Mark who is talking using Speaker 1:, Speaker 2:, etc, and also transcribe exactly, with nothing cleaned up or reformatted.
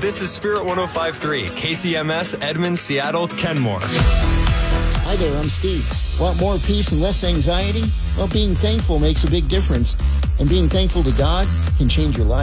Speaker 1: This is Spirit one oh five point three, K C M S, Edmond, Seattle, Kenmore.
Speaker 2: Hi there, I'm Steve. Want more peace and less anxiety? Well, being thankful makes a big difference. And being thankful to God can change your life.